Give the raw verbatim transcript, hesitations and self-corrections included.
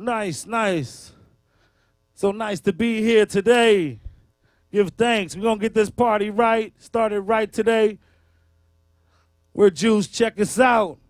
Nice, nice. So nice to be here today. Give thanks. We're going to get this party right. Started right today. We're Jews. Check us out.